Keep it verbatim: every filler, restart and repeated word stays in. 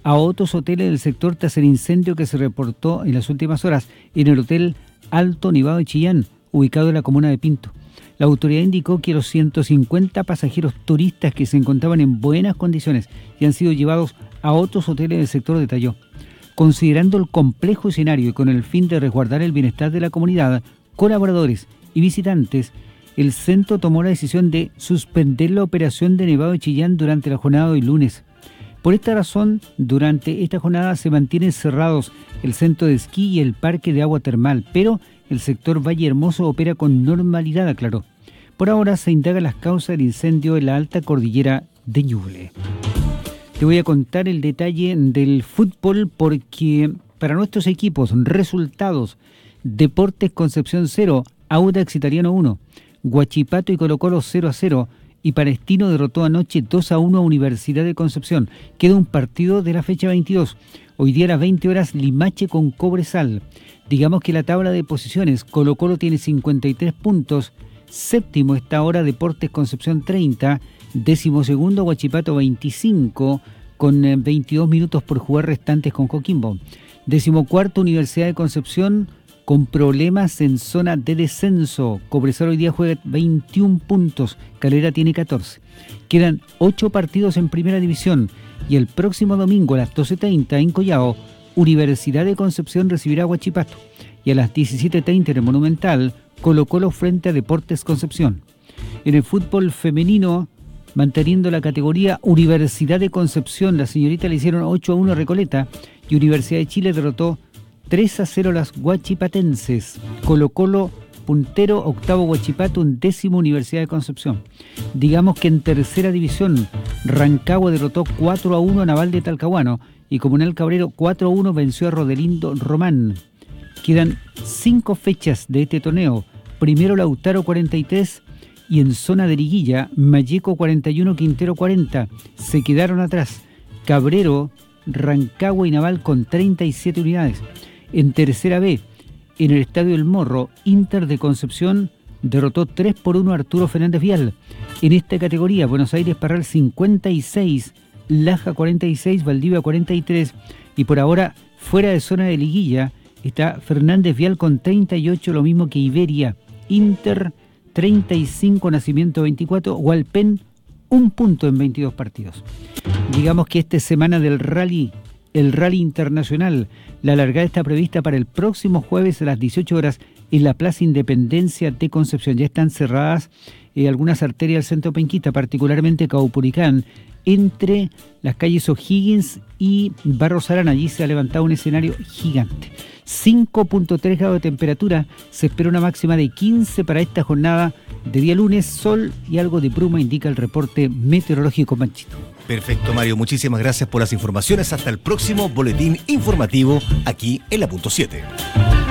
a otros hoteles del sector tras el incendio que se reportó en las últimas horas en el Hotel Alto Nevado de Chillán, ubicado en la comuna de Pinto. La autoridad indicó que los ciento cincuenta pasajeros turistas que se encontraban en buenas condiciones y han sido llevados a otros hoteles del sector, detalló. Considerando el complejo escenario y con el fin de resguardar el bienestar de la comunidad, colaboradores y visitantes, el centro tomó la decisión de suspender la operación de Nevado de Chillán durante la jornada de hoy lunes. Por esta razón, durante esta jornada se mantienen cerrados el centro de esquí y el parque de agua termal, pero el sector Valle Hermoso opera con normalidad, aclaró. Por ahora se indagan las causas del incendio en la alta cordillera de Ñuble. Te voy a contar el detalle del fútbol porque para nuestros equipos, resultados: Deportes Concepción cero, Audax Italiano uno, Huachipato y Colo-Colo cero a cero, y Palestino derrotó anoche dos a uno a Universidad de Concepción. Queda un partido de la fecha veintidós. Hoy día a las veinte horas, Limache con Cobresal. Digamos que la tabla de posiciones, Colo-Colo tiene cincuenta y tres puntos, séptimo está ahora Deportes Concepción treinta, décimo segundo Huachipato veinticinco, con veintidós minutos por jugar restantes con Coquimbo. Décimo cuarto Universidad de Concepción, con problemas en zona de descenso. Cobresal hoy día juega veintiún puntos, Calera tiene catorce. Quedan ocho partidos en primera división y el próximo domingo a las doce treinta en Collao, Universidad de Concepción recibirá a Huachipato, y a las diecisiete treinta en el Monumental, Colo-Colo frente a Deportes Concepción. En el fútbol femenino, manteniendo la categoría, Universidad de Concepción, las señoritas le hicieron ocho a uno a Recoleta, y Universidad de Chile derrotó tres a cero a las huachipatenses. Colo-Colo puntero, octavo Huachipato, undécimo Universidad de Concepción. Digamos que en tercera división, Rancagua derrotó cuatro a uno a Naval de Talcahuano y Comunal Cabrero cuatro a uno venció a Rodelindo Román. Quedan cinco fechas de este torneo. Primero Lautaro cuarenta y tres y en zona de liguilla, Malleco cuarenta y uno, Quintero cuarenta. Se quedaron atrás Cabrero, Rancagua y Naval con treinta y siete unidades. En tercera B, en el Estadio El Morro, Inter de Concepción derrotó tres por uno a Arturo Fernández Vial. En esta categoría, Buenos Aires Parral cincuenta y seis, Laja cuarenta y seis, Valdivia cuarenta y tres, y por ahora, fuera de zona de liguilla, está Fernández Vial con treinta y ocho, lo mismo que Iberia. Inter treinta y cinco, Nacimiento veinticuatro, Hualpén un punto en veintidós partidos. Digamos que esta semana del rally, el rally internacional, la largada está prevista para el próximo jueves a las dieciocho horas en la Plaza Independencia de Concepción. Ya están cerradas eh, algunas arterias del centro penquista, particularmente Caupolicán, entre las calles O'Higgins y Barros Arana. Allí se ha levantado un escenario gigante. cinco punto tres grados de temperatura, se espera una máxima de quince para esta jornada de día lunes. Sol y algo de bruma indica el reporte meteorológico Manchito. Perfecto, Mario, muchísimas gracias por las informaciones. Hasta el próximo boletín informativo aquí en La Punto siete.